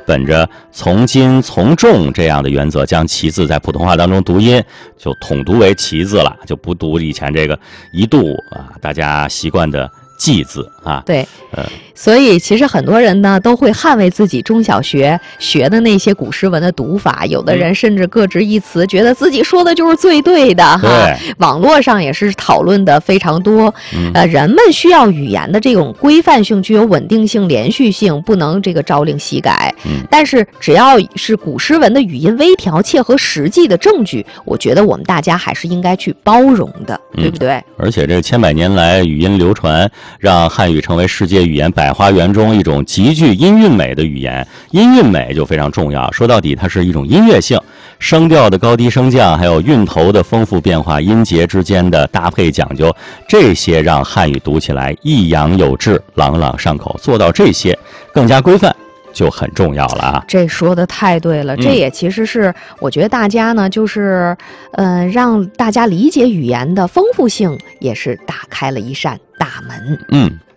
本着从轻从重这样的原则，将旗字在普通话当中读音就统读为旗字了，就不读以前这个一度大家习惯的记字啊。 对，所以其实很多人呢都会捍卫自己中小学学的那些古诗文的读法，有的人甚至各执一词，觉得自己说的就是最对的哈。网络上也是讨论的非常多。人们需要语言的这种规范性、具有稳定性、连续性，不能这个朝令夕改。但是只要是古诗文的语音微调，切合实际的证据，我觉得我们大家还是应该去包容的，对不对？ 而且这千百年来语音流传，让汉语成为世界语言百花园中一种极具音韵美的语言。音韵美就非常重要，说到底它是一种音乐性，声调的高低升降，还有韵头的丰富变化，音节之间的搭配讲究，这些让汉语读起来抑扬有致，朗朗上口。做到这些更加规范就很重要了啊！ 这说的太对了，这也其实是我觉得大家呢，就是让大家理解语言的丰富性，也是打开了一扇大门。